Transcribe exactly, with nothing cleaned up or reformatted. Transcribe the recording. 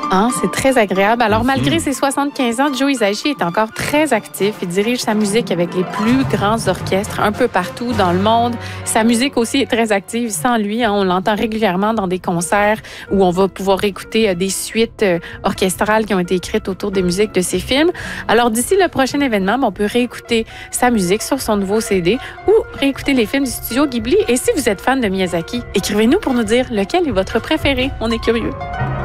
Ah, c'est très agréable. Alors, malgré ses soixante-quinze ans, Joe Hisaishi est encore très actif. Il dirige sa musique avec les plus grands orchestres un peu partout dans le monde. Sa musique aussi est très active. Sans lui, hein, on l'entend régulièrement dans des concerts où on va pouvoir écouter euh, des suites euh, orchestrales qui ont été écrites autour des musiques de ses films. Alors, d'ici le prochain événement, on peut réécouter sa musique sur son nouveau C D ou réécouter les films du studio Ghibli. Et si vous êtes fan de Miyazaki, écrivez-nous pour nous dire lequel est votre préféré. On est curieux.